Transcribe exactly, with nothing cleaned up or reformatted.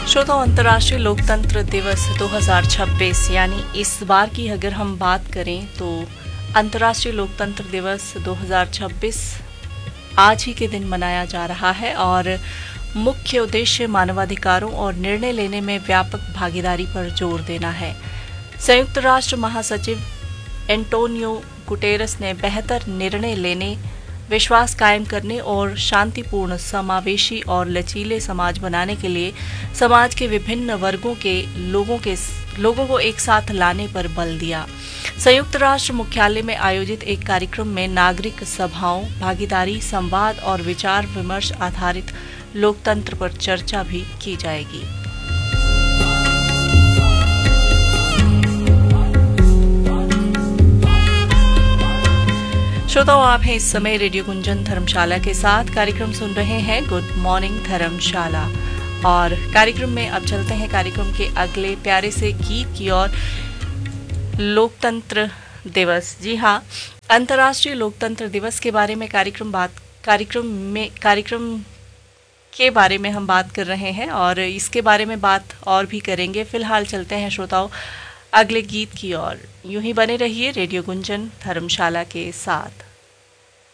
श्रोताओं, अंतर्राष्ट्रीय लोकतंत्र दिवस दो हज़ार छब्बीस यानी इस बार की अगर हम बात करें तो अंतर्राष्ट्रीय लोकतंत्र दिवस दो हज़ार छब्बीस आज ही के दिन मनाया जा रहा है और मुख्य उद्देश्य मानवाधिकारों और निर्णय लेने में व्यापक भागीदारी पर जोर देना है। संयुक्त राष्ट्र महासचिव एंटोनियो गुटेरस ने बेहतर निर्णय लेने, विश्वास कायम करने और शांतिपूर्ण, समावेशी और लचीले समाज बनाने के लिए समाज के विभिन्न वर्गों के लोगों के लोगों को एक साथ लाने पर बल दिया। संयुक्त राष्ट्र मुख्यालय में आयोजित एक कार्यक्रम में नागरिक सभाओं, भागीदारी, संवाद और विचार विमर्श आधारित लोकतंत्र पर चर्चा भी की जाएगी। श्रोताओं, आप हैं इस समय रेडियो गुंजन धर्मशाला के साथ। कार्यक्रम सुन रहे हैं गुड मॉर्निंग धर्मशाला और कार्यक्रम में अब चलते हैं कार्यक्रम के अगले प्यारे से गीत की ओर। लोकतंत्र दिवस, जी हाँ, अंतर्राष्ट्रीय लोकतंत्र दिवस के बारे में कार्यक्रम बात कार्यक्रम में कार्यक्रम के बारे में हम बात कर रहे हैं और इसके बारे में बात और भी करेंगे। फिलहाल चलते हैं श्रोताओं अगले गीत की ओर। यूं ही बने रहिए रेडियो गुंजन धर्मशाला के साथ।